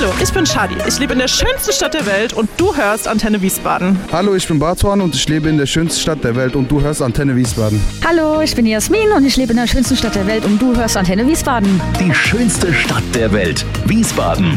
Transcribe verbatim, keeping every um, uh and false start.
Hallo, ich bin Shadi. Ich lebe in der schönsten Stadt der Welt und du hörst Antenne Wiesbaden. Hallo, ich bin Bartuan und ich lebe in der schönsten Stadt der Welt und du hörst Antenne Wiesbaden. Hallo, ich bin Jasmin und ich lebe in der schönsten Stadt der Welt und du hörst Antenne Wiesbaden. Die schönste Stadt der Welt, Wiesbaden.